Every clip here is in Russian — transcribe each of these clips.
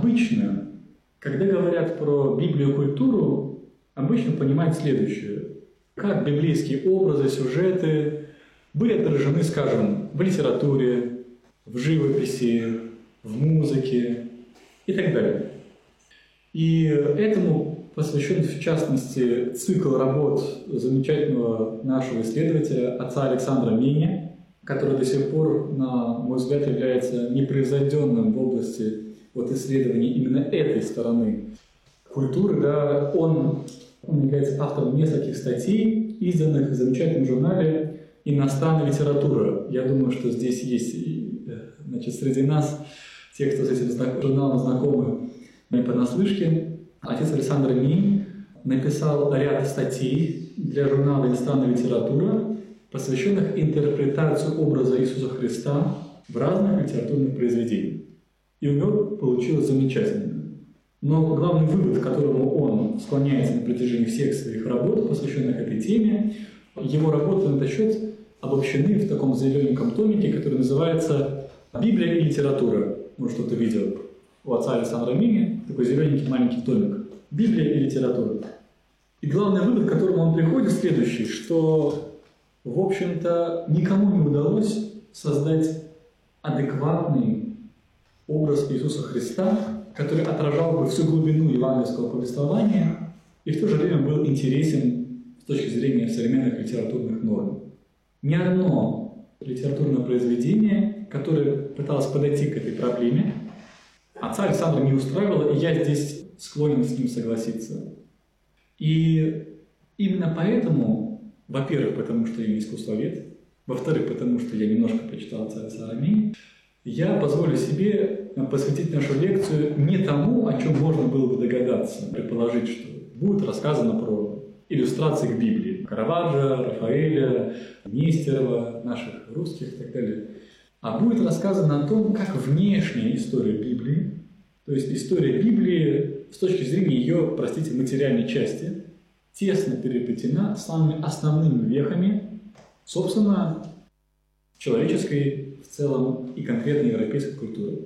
обычно, когда говорят про Библию и культуру, обычно понимают следующее. Как библейские образы, сюжеты были отражены, скажем, в литературе, в живописи, в музыке и так далее. И этому посвящен, в частности, цикл работ замечательного нашего исследователя, отца Александра Меня, который до сих пор, на мой взгляд, является непревзойденным в области исследований именно этой стороны культуры. Да, он является автором нескольких статей, изданных в замечательном журнале «Иностранная литература». Я думаю, что здесь есть, среди нас те, кто с этим журналом знакомы, не понаслышке. Отец Александр Мень написал ряд статей для журнала «Иностранная литература», посвященных интерпретации образа Иисуса Христа в разных литературных произведениях. И у него получилось замечательно. Но главный вывод, к которому он склоняется на протяжении всех своих работ, посвященных этой теме, его работы на этот счет обобщены в таком зелененьком томике, который называется «Библия и литература». Может, кто-то видел у отца Александра Мини такой зелененький маленький томик «Библия и литература». И главный вывод, к которому он приходит, следующий, что, в общем-то, никому не удалось создать адекватный образ Иисуса Христа, который отражал бы всю глубину евангельского повествования и в то же время был интересен с точки зрения современных литературных норм. Ни одно литературное произведение, которое пыталось подойти к этой проблеме, отца Александра не устраивало, и я здесь склонен с ним согласиться. И именно поэтому, во-первых, потому что я не искусствовед, во-вторых, потому что я немножко почитал отца Александра Мини, я позволю себе посвятить нашу лекцию не тому, о чем можно было бы догадаться, предположить, что будет рассказано про иллюстрации к Библии. Караваджо, Рафаэля, Нестерова, наших русских и так далее. А будет рассказано о том, как внешняя история Библии, то есть история Библии с точки зрения ее, материальной части, тесно переплетена самыми основными вехами, собственно, человеческой в целом и конкретно европейской культуры.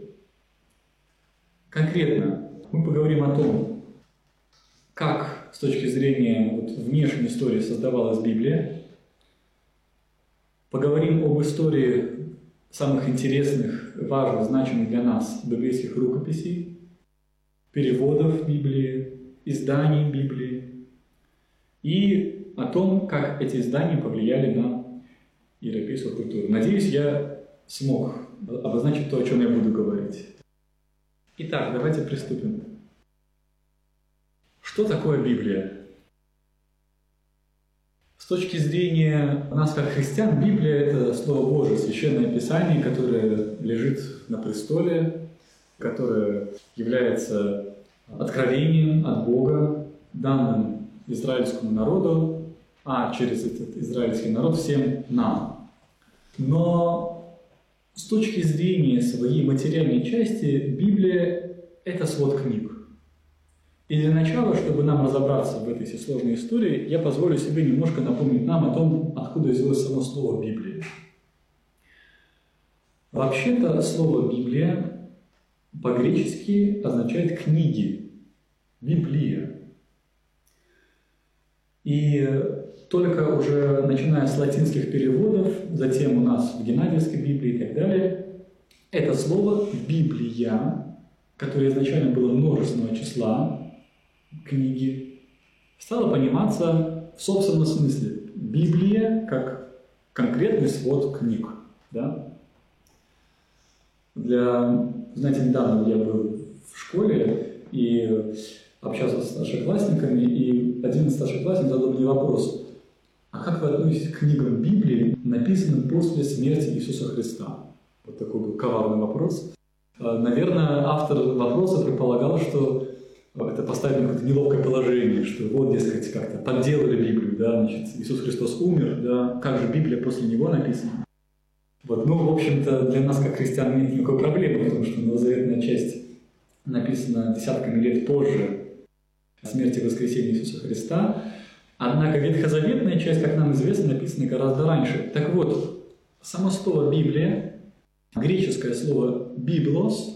Конкретно мы поговорим о том, как с точки зрения внешней истории создавалась Библия, поговорим об истории самых интересных, важных, значимых для нас библейских рукописей, переводов Библии, изданий Библии и о том, как эти издания повлияли на европейскую культуру. Надеюсь, я смог обозначить то, о чем я буду говорить. Итак, давайте приступим. Что такое Библия? С точки зрения нас, как христиан, Библия – это Слово Божие, Священное Писание, которое лежит на престоле, которое является откровением от Бога, данным израильскому народу, а через этот израильский народ всем нам. Но с точки зрения своей материальной части Библия – это свод книг. И для начала, чтобы нам разобраться в этой сложной истории, я позволю себе немножко напомнить нам о том, откуда взялось само слово «Библия». Вообще-то слово «Библия» по-гречески означает «книги», «Библия». И только уже начиная с латинских переводов, затем у нас в Геннадиевской Библии и так далее, это слово «Библия», которое изначально было множественного числа, книги, стало пониматься в собственном смысле. Библия как конкретный свод книг. Да? Знаете, недавно я был в школе и общался с старшеклассниками, и один из старшеклассников задал мне вопрос: а как вы относитесь к книгам Библии, написанным после смерти Иисуса Христа? Вот такой был коварный вопрос. Наверное, автор вопроса предполагал, что это поставить в какое-то неловкое положение, что вот, дескать, как-то подделали Библию, да, Иисус Христос умер, да, как же Библия после Него написана? В общем-то, для нас, как христиан, нет никакой проблемы, потому что новозаветная часть написана десятками лет позже смерти и воскресения Иисуса Христа, однако ветхозаветная часть, как нам известно, написана гораздо раньше. Так вот, само слово «Библия», греческое слово «библос»,